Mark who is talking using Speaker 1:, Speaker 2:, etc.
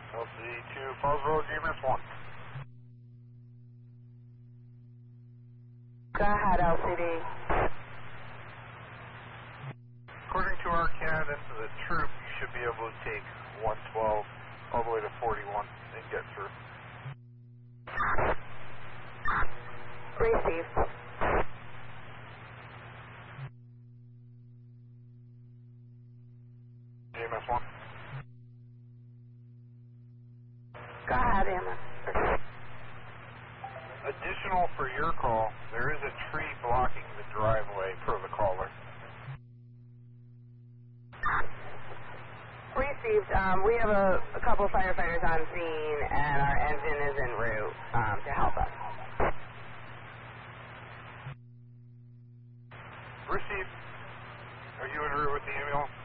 Speaker 1: LCD 2, Fallsville, GMS 1.
Speaker 2: Go ahead, LCD.
Speaker 1: According to our CAD into the troop, you should be able to take 112 all the way to 41 and get through.
Speaker 2: Received.
Speaker 1: GMS 1.
Speaker 2: Go ahead, Emma.
Speaker 1: Additional for your call, there is a tree blocking the driveway per the caller.
Speaker 2: Received. We have a couple firefighters on scene, and our engine is en route to help us.
Speaker 1: Received. Are you en route with the ambulance?